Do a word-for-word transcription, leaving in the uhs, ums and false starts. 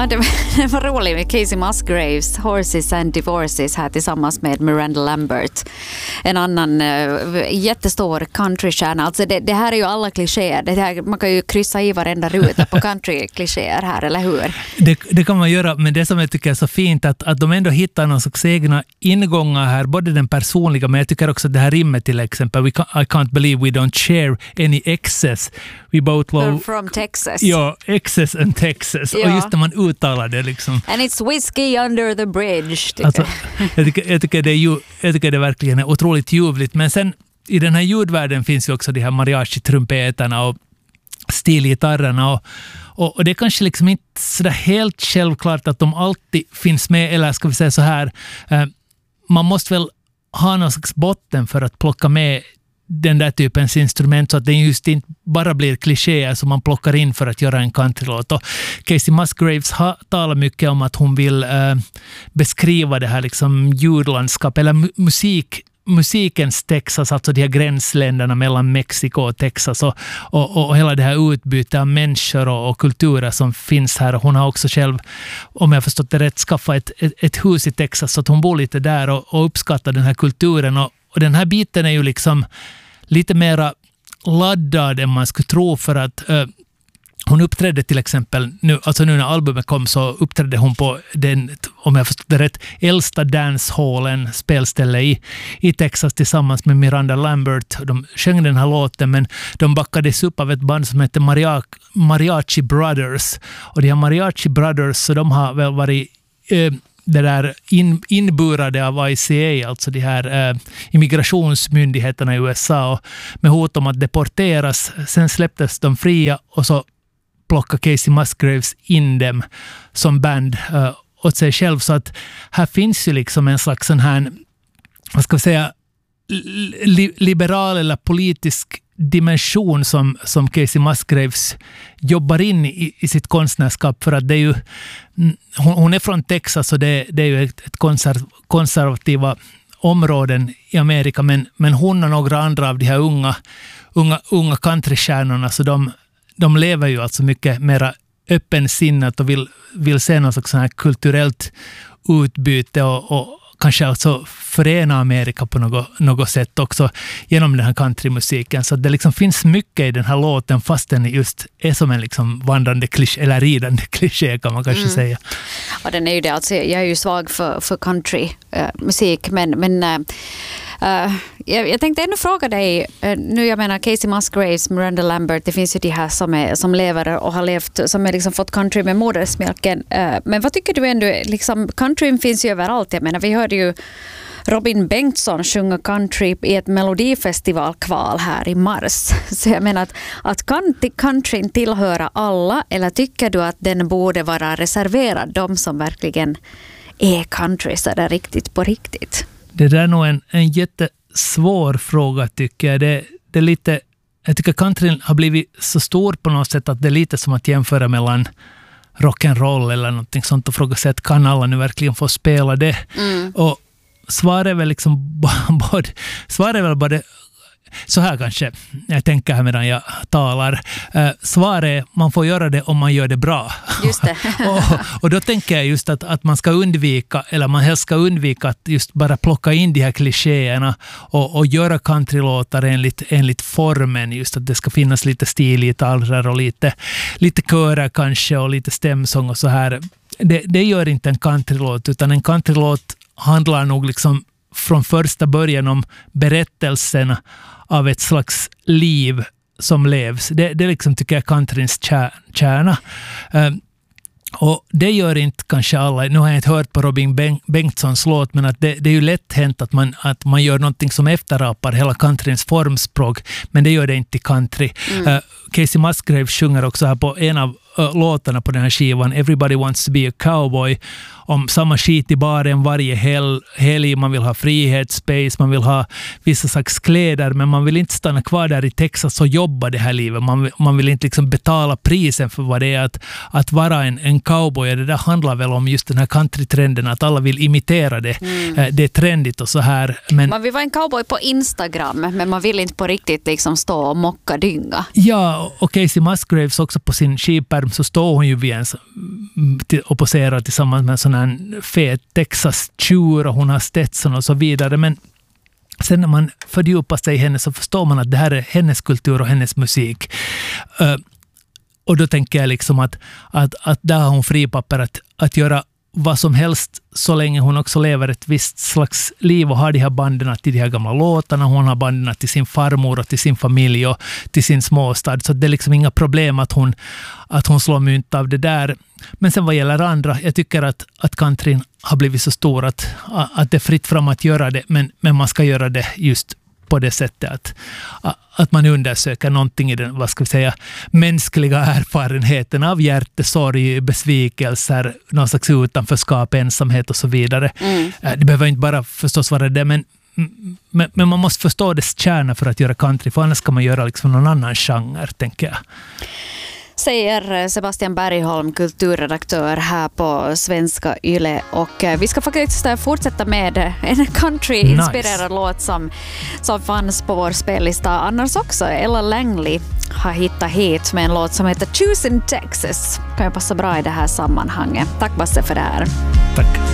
Ja, det var, det var roligt med Casey Musgraves, Horses and Divorces här tillsammans med Miranda Lambert. En annan uh, jättestor countrystjärna. Alltså det, det här är ju alla klichéer. Det här, man kan ju kryssa i varenda ruta på countryklichéer här, eller hur? Det, det kan man göra, men det som jag tycker är så fint att, att de ändå hittar någon slags egna ingångar här, både den personliga, men jag tycker också att det här rimmet till exempel, we can't, I can't believe we don't share any excess. We both love... From Texas. Ja, excess and Texas. Ja. Och just när man uttalar det liksom. And it's whiskey under the bridge. Tycker. Alltså, jag, tycker, jag, tycker det är ju, jag tycker det verkligen är otroligt ljuvligt. Men sen i den här ljudvärlden finns ju också de här mariachi-trumpeterna och stilgitarrerna och, och, och det är kanske liksom inte så där helt självklart att de alltid finns med, eller ska vi säga så här, eh, man måste väl ha någon slags botten för att plocka med den där typens instrument så att det just inte bara blir klichéer som man plockar in för att göra en countrylåt. Och Casey Musgraves har talat mycket om att hon vill eh, beskriva det här liksom ljudlandskap eller mu- musik musikens Texas, alltså de här gränsländerna mellan Mexiko och Texas och, och, och hela det här utbytet av människor och, och kulturer som finns här. Hon har också själv, om jag förstått det rätt, skaffat ett, ett, ett hus i Texas så att hon bor lite där och, och uppskattar den här kulturen. Och, och den här biten är ju liksom lite mera laddad än man skulle tro för att uh, hon uppträdde till exempel, nu, alltså nu när albumet kom så uppträdde hon på den, om jag förstår det rätt, äldsta dancehallen, spelställe i, i Texas tillsammans med Miranda Lambert. De sjöng den här låten men de backades upp av ett band som heter Maria, Mariachi Brothers. Och de här Mariachi Brothers, så de har väl varit eh, det där in, inburade av I C A, alltså de här eh, immigrationsmyndigheterna i U S A och med hot om att deporteras. Sen släpptes de fria och så plocka Casey Musgraves in dem som band uh, åt sig själv. Så att här finns ju liksom en slags sån här, vad ska vi säga, li- liberal eller politisk dimension som, som Casey Musgraves jobbar in i, i sitt konstnärskap, för att det är ju, hon, hon är från Texas och det, det är ju ett, ett konserv, konservativa områden i Amerika, men, men hon och några andra av de här unga, unga, unga countrystjärnorna, så de De lever ju alltså mycket mer öppensinnat och vill, vill se något slags här kulturellt utbyte och, och kanske alltså förena Amerika på något, något sätt också genom den här countrymusiken. Så det liksom finns mycket i den här låten fast den just är som en liksom vandrande kliché, eller ridande kliché kan man kanske mm. säga. Ja, den är ju det. Alltså, jag är ju svag för, för countrymusik uh, men, men uh, Uh, jag, jag tänkte ännu fråga dig, uh, nu jag menar Casey Musgraves, Miranda Lambert, det finns ju de här som, är, som lever och har levt, som har liksom fått country med modersmjölken. Uh, men vad tycker du ändå, liksom, countryn finns ju överallt. Jag menar, vi hörde ju Robin Bengtsson sjunga country i ett melodifestivalkval här i mars. Så jag menar att, att kan countryn tillhöra alla, eller tycker du att den borde vara reserverad de som verkligen är country så där riktigt på riktigt? Det där är nog en, en jättesvår fråga tycker jag. Det, det är lite, jag tycker countryn har blivit så stor på något sätt att det är lite som att jämföra mellan rock'n'roll eller någonting sånt och fråga sig att kan alla nu verkligen få spela det? Mm. Och svaret är väl liksom både, svaret är väl både så här kanske, jag tänker här medan jag talar. Uh, svaret är, man får göra det om man gör det bra. Just det. och, och då tänker jag just att, att man ska undvika, eller man helst ska undvika att just bara plocka in de här klichéerna och, och göra countrylåtar enligt, enligt formen. Just att det ska finnas lite stilgitarrer och lite, lite körer kanske och lite stämsång och så här. Det, det gör inte en countrylåt, utan en countrylåt handlar nog liksom från första början om berättelsen av ett slags liv som levs. Det, det liksom tycker jag countryns kärna. Uh, och det gör inte kanske alla. Nu har jag inte hört på Robin Beng- Bengtssons låt, men att det, det är ju lätt hänt att man, att man gör någonting som efterapar hela countryns formspråk, men det gör det inte i country. Mm. Uh, Casey Musgraves sjunger också här på en av uh, låtarna på den här skivan, Everybody Wants to be a Cowboy, om samma skit i baren varje hel, helg. Man vill ha frihet, space, man vill ha vissa slags kläder, men man vill inte stanna kvar där i Texas och jobba det här livet. Man, man vill inte liksom betala prisen för vad det är att, att vara en, en cowboy. Det där handlar väl om just den här countrytrenden, att alla vill imitera det. Mm. Det är trendigt och så här. Men man vill vara en cowboy på Instagram, men man vill inte på riktigt liksom stå och mocka dynga. Ja, och Casey Musgraves också på sin skivpärm så står hon ju vid en och poserar tillsammans med en sån här fet Texas-tjur och hon har Stetson och så vidare. Men sen när man fördjupar sig i henne så förstår man att det här är hennes kultur och hennes musik. Uh, och då tänker jag liksom att, att, att där har hon fripapper att, att göra vad som helst så länge hon också lever ett visst slags liv och har de här banden till de här gamla låtarna. Hon har banden till sin farmor och till sin familj och till sin småstad. Så det är liksom inga problem att hon, att hon slår mynt av det där. Men sen vad gäller andra, jag tycker att, att countryn har blivit så stor att, att det är fritt fram att göra det. Men, men man ska göra det just på det sättet att, att man undersöker någonting i den, vad ska vi säga, mänskliga erfarenheten av hjärtesorg, besvikelser, någon slags utanförskap, ensamhet och så vidare. Mm. Det behöver inte bara förstås vara det, men, men, men man måste förstå dess kärna för att göra country, för annars kan man göra liksom någon annan genre, tänker jag. Säger Sebastian Bergholm, kulturredaktör här på Svenska Yle. Och vi ska faktiskt fortsätta med en country-inspirerad nice. låt som, som fanns på vår spellista. Annars också Ella Langley har hittat hit med en låt som heter Choose in Texas. Kan ju passa bra i det här sammanhanget. Tack Basse för det här. Tack.